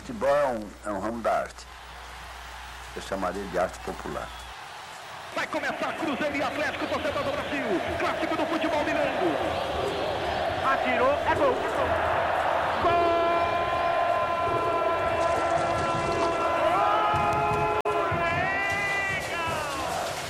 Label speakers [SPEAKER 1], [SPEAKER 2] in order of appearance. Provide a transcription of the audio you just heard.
[SPEAKER 1] futebol é um ramo da arte. Eu chamaria de arte popular.
[SPEAKER 2] Vai começar Cruzeiro e Atlético, torcedor do Brasil. Clássico do futebol mineiro.